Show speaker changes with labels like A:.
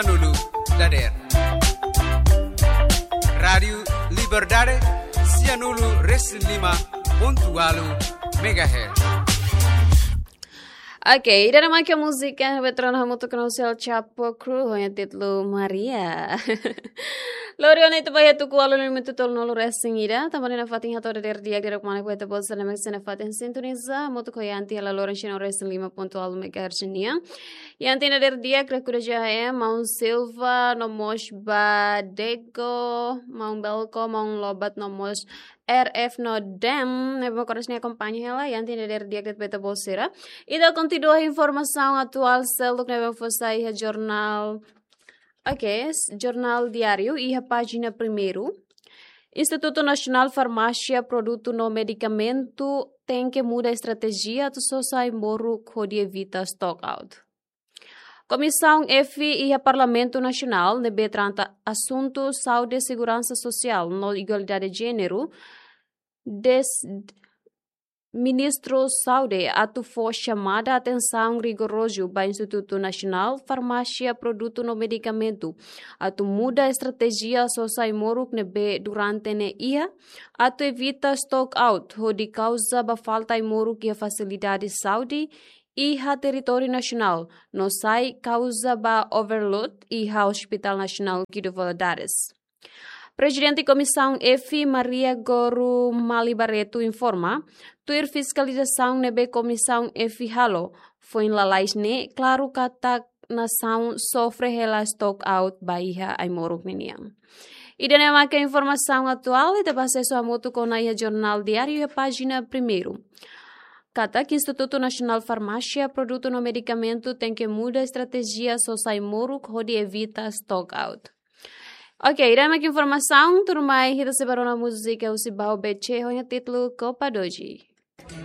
A: Nulu Dader Radio Liberdade Sianulu Reslima Pontualu Megahertz.
B: Oke, dan nama ke musik yang veteran hamutu kenal Chapo Crew yang titlu Maria. Loriona itu bahaya tu kualo ni metu tol nolu racing ida. Tamane na fatin hato der dia gerok mana kueta bolsa na mexena fatin sintoniza motu koyanti ala Lorenzo Racing 5.1 MHz nia. Yanti na der dia krekura jahe Mount Silva nomos Badego Mount Belco Mount Lobat nomos RF no Dem, nebo korosnya kompanhia lá, yanti na der dia beta bolsera. Ida continua informação atual seluk nebo fosai jornal. Ok, Jornal Diário e a página 1º. Instituto Nacional Farmácia Produto no Medicamento tem que mudar a estratégia do Sosai Moro que evita stockout. Comissão EFI e a Parlamento Nacional trata assuntos saúde e segurança social no igualdade de gênero. Ministro Saúde atufou chamada atenção rigorosa para o Instituto Nacional Farmácia Produto no Medicamento. Atu muda a estratégia social moro durante ne ia. Atu evita stock out, de causa da falta de moro que a facilidade de saúde e a território nacional. No sai causa ba overload e a Hospital Nacional de Valadares. Presidente da Comissão EFI, Maria Goru Malibareto, informa que a fiscalização nebe Comissão EFI Halo foi em lalais ne, claro que a nação sofre rela stock out baía a Moruk Niniam. E de nema que a informação atual e de acesso a moto com a Jornal Diário e a página 1º. Kata que Instituto Nacional Farmácia Produto no Medicamento tem que mudar a estratégia social Moruk onde evita stock out. Ok, dan mak informação, turmai kita sebarang musik yang usibau bece, hanya titlu Copa Doji.